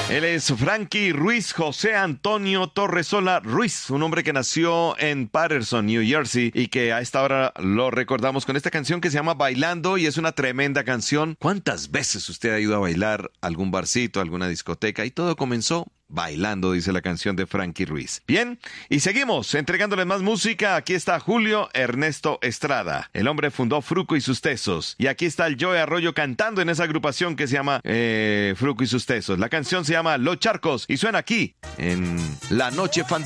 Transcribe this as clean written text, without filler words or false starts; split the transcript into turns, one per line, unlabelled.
Él es Frankie Ruiz José Antonio Torresola Ruiz, un hombre que nació en Paterson, New Jersey, y que a esta hora lo recordamos con esta canción que se llama Bailando, y es una tremenda canción. ¿Cuántas veces usted ha ido a bailar a algún barcito, a alguna discoteca? Y todo comenzó bailando, dice la canción de Frankie Ruiz. Bien, y seguimos entregándoles más música. Aquí está Julio Ernesto Estrada. El hombre fundó Fruco y sus Tesos. Y aquí está el Joe Arroyo cantando en esa agrupación que se llama Fruco y sus Tesos. La canción se llama Los Charcos y suena aquí en La Noche Fantástica.